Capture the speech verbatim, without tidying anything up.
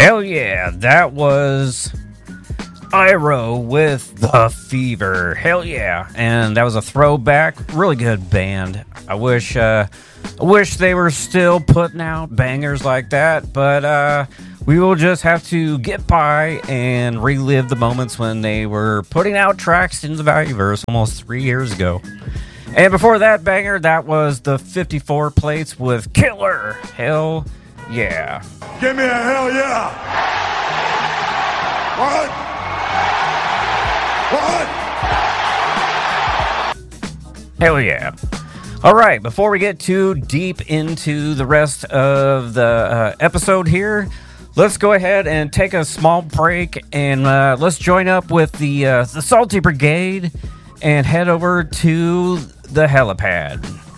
Hell yeah, that was Iro with The Fever. Hell yeah. And that was a throwback. Really good band. I wish uh, I wish they were still putting out bangers like that, but uh, we will just have to get by and relive the moments when they were putting out tracks in the Valueverse almost three years ago. And before that banger, that was the fifty-four Plates with Killer. Hell yeah. Give me a hell yeah. What? What? Hell yeah. All right, before we get too deep into the rest of the uh, episode here, let's go ahead and take a small break and uh, let's join up with the uh, the Salty Brigade and head over to the helipad.